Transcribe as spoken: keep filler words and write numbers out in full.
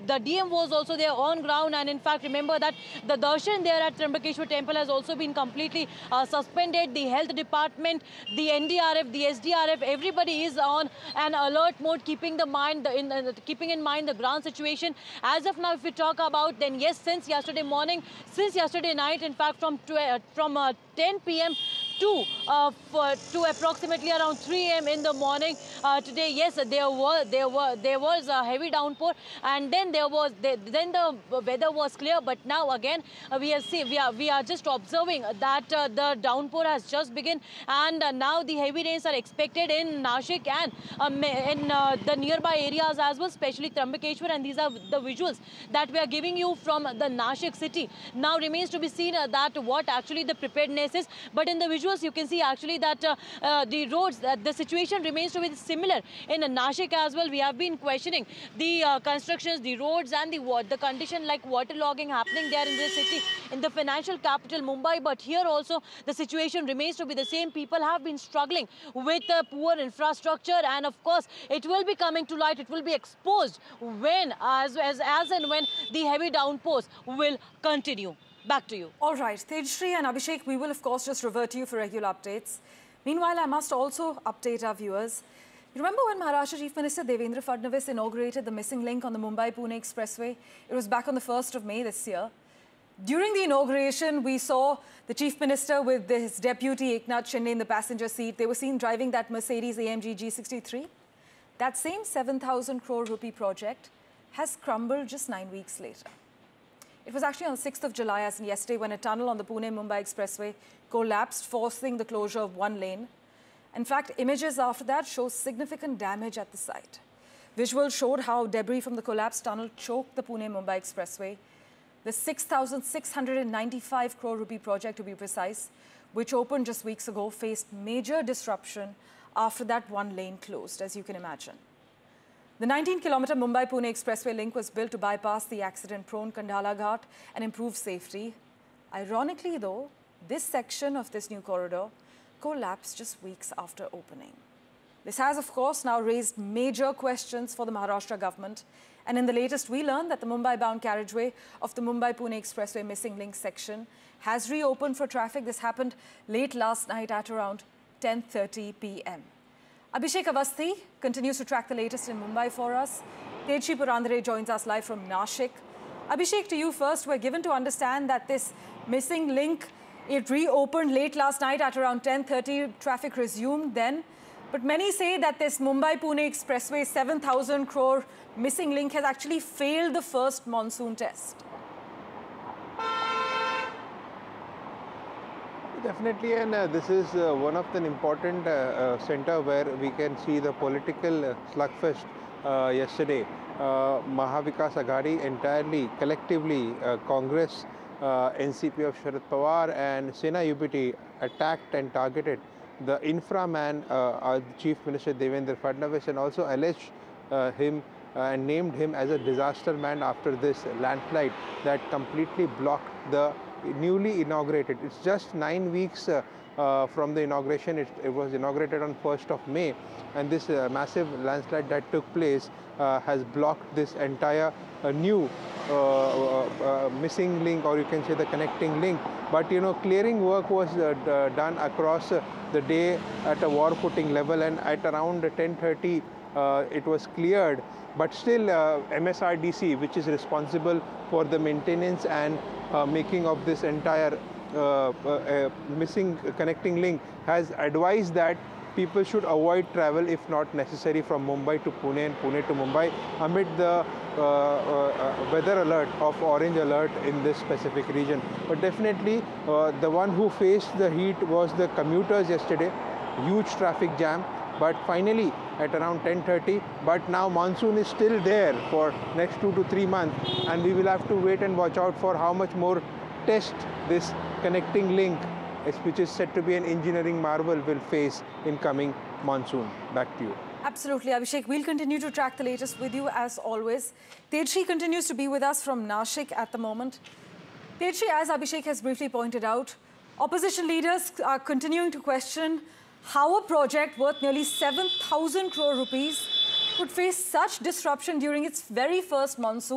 the D M was also there on ground, and in fact, remember that the darshan there at Trimbakeshwar temple has also been completely uh, suspended. The health department, the N D R F, the S D R F, everybody is on an alert mode, keeping the mind in uh, keeping in mind the ground situation. As of now, if we talk about, then yes, since yesterday morning, since yesterday night, in fact, from uh, from uh, ten P M to uh, for, to approximately around three A M in the morning uh, today, yes, there were there were there was a heavy downpour, and then there was then the weather was clear. But now again, uh, we are see we are we are just observing that uh, the downpour has just begun, and uh, now the heavy rains are expected in Nashik and um, in uh, the nearby areas as well, especially Trimbakeshwar. And these are the visuals that we are giving you from the Nashik city. Now remains to be seen uh, that what actually the preparedness is, but in the visuals you can see actually that uh, uh, the roads, uh, the situation remains to be similar in uh, Nashik as well. We have been questioning the uh, constructions, the roads and the the condition like waterlogging happening there in this city, in the financial capital Mumbai. But here also the situation remains to be the same. People have been struggling with uh, poor infrastructure, and of course it will be coming to light, it will be exposed when as, as, as and when the heavy downpours will continue. Back to you. All right, Tejshri and Abhishek, we will of course just revert to you for regular updates. Meanwhile, I must also update our viewers. You remember when Maharashtra Chief Minister Devendra Fadnavis inaugurated the missing link on the Mumbai-Pune Expressway? It was back on the first of May this year. During the inauguration, we saw the Chief Minister with his deputy Eknath Shinde in the passenger seat. They were seen driving that Mercedes A M G G sixty-three. That same seven thousand crore rupee project has crumbled just nine weeks later. It was actually on the sixth of July, as in yesterday, when a tunnel on the Pune-Mumbai Expressway collapsed, forcing the closure of one lane. In fact, images after that show significant damage at the site. Visuals showed how debris from the collapsed tunnel choked the Pune-Mumbai Expressway. The six thousand six hundred ninety-five crore rupee project, to be precise, which opened just weeks ago, faced major disruption after that one lane closed, as you can imagine. The nineteen kilometer Mumbai-Pune Expressway link was built to bypass the accident-prone Kandhala Ghat and improve safety. Ironically, though, this section of this new corridor collapsed just weeks after opening. This has, of course, now raised major questions for the Maharashtra government. And in the latest, we learned that the Mumbai-bound carriageway of the Mumbai-Pune Expressway missing link section has reopened for traffic. This happened late last night at around ten thirty P M Abhishek Avasthi continues to track the latest in Mumbai for us. Tejshri Purandare joins us live from Nashik. Abhishek, to you first. We're given to understand that this missing link, it reopened late last night at around ten thirty. Traffic resumed then. But many say that this Mumbai-Pune Expressway seven thousand crore missing link has actually failed the first monsoon test. Definitely, and uh, this is uh, one of the important uh, uh, center where we can see the political uh, slugfest uh, yesterday. Uh, Mahavikas Aghadi entirely, collectively, uh, Congress, uh, N C P of Sharad Pawar and Sena U B T attacked and targeted the infra man, uh, our Chief Minister Devendra Fadnavis, and also alleged uh, him uh, and named him as a disaster man after this landslide that completely blocked the newly inaugurated. It's just nine weeks uh, uh, from the inauguration. It, it was inaugurated on first of May, and this uh, massive landslide that took place uh, has blocked this entire uh, new uh, uh, uh, missing link, or you can say the connecting link. But you know, clearing work was uh, done across uh, the day at a war footing level, and at around ten thirty uh, it was cleared. But still, uh, M S R D C, which is responsible for the maintenance and uh, making of this entire uh, uh, missing connecting link, has advised that people should avoid travel if not necessary from Mumbai to Pune and Pune to Mumbai amid the uh, uh, weather alert of orange alert in this specific region. But definitely, uh, the one who faced the heat was the commuters yesterday. Huge traffic jam. But finally, at around ten thirty, but now monsoon is still there for next two to three months, and we will have to wait and watch out for how much more test this connecting link, which is said to be an engineering marvel, will face in coming monsoon. Back to you. Absolutely, Abhishek. We'll continue to track the latest with you as always. Tejshri continues to be with us from Nashik at the moment. Tejshri, as Abhishek has briefly pointed out, opposition leaders are continuing to question how a project worth nearly seven thousand crore rupees could face such disruption during its very first monsoon.